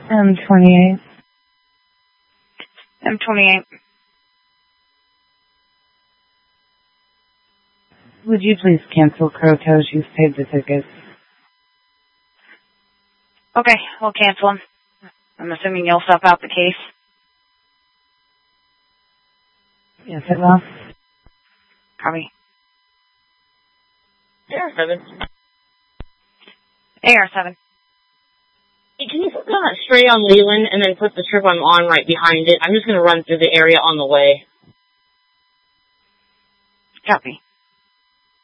M28. M28. Would you please cancel Crotos? You've paid the tickets. Okay, we'll cancel them. I'm assuming you'll sub out the case. Yes, it will. Copy. AR7. AR7. Hey, can you put that stray on Leland and then put the trip I'm on right behind it? I'm just going to run through the area on the way. Copy.